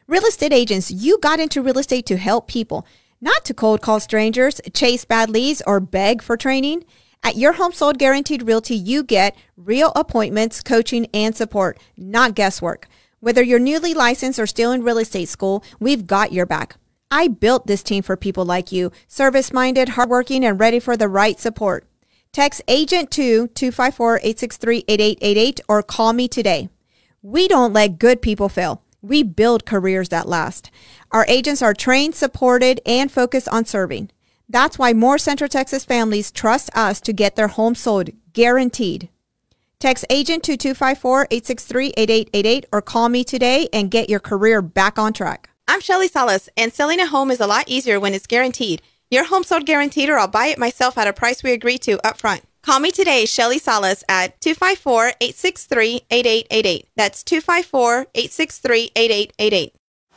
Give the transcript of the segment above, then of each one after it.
Real estate agents, you got into real estate to help people, not to cold call strangers, chase bad leads, or beg for training. At Your Home Sold Guaranteed Realty, you get real appointments, coaching, and support, not guesswork. Whether you're newly licensed or still in real estate school, we've got your back. I built this team for people like you, service-minded, hardworking, and ready for the right support. Text AGENT to 254-863-8888 or call me today. We don't let good people fail. We build careers that last. Our agents are trained, supported, and focused on serving. That's why more Central Texas families trust us to get their home sold, guaranteed. Text AGENT to 254-863-8888 or call me today and get your career back on track. I'm Shelly Salas, and selling a home is a lot easier when it's guaranteed. Your home sold guaranteed, or I'll buy it myself at a price we agree to up front. Call me today, Shelly Salas, at 254-863-8888. That's 254-863-8888.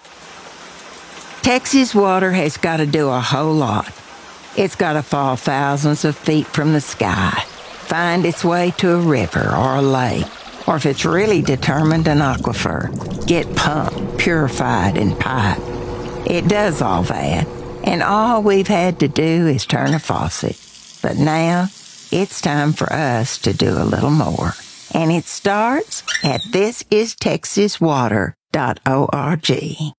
Texas water has got to do a whole lot. It's got to fall thousands of feet from the sky, find its way to a river or a lake, or if it's really determined, an aquifer, get pumped, purified, and piped. It does all that, and all we've had to do is turn a faucet. But now, it's time for us to do a little more. And it starts at thisistexaswater.org.